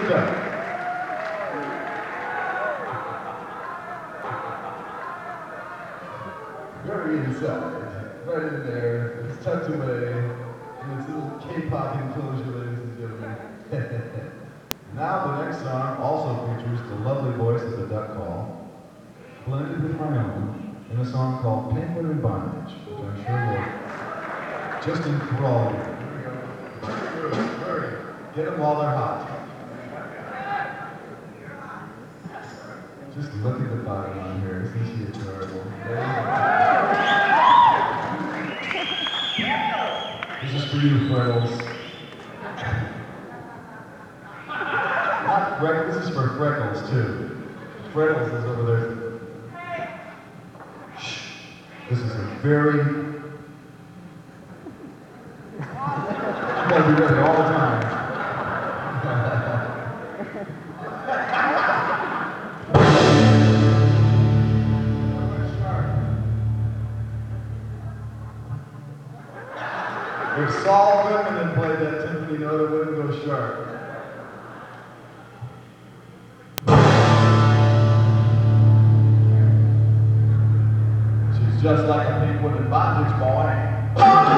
stuff. Very inside, right in there. It's tucked away in its little K-pop enclosure, ladies and gentlemen. Now the next song also features the lovely voice of the duck call, blended with my own, in a song called Penguin in Bondage, which I'm sure will just enthrall you. Here we go. Hurry. Get them while they're hot. Just look at the bottom on here. Isn't she adorable? This is for you, Freckles. Not Freckles, this is for Freckles, too. Freckles is over there. Shh. This is a very... You gotta be ready all the time. If Saul Goodman had played that timpani note, it wouldn't go sharp. She's just like a penguin in bondage, boy.